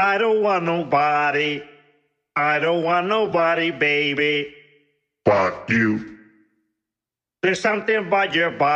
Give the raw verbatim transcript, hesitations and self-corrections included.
I don't want nobody. I don't want nobody, baby. Fuck you. There's something about your body.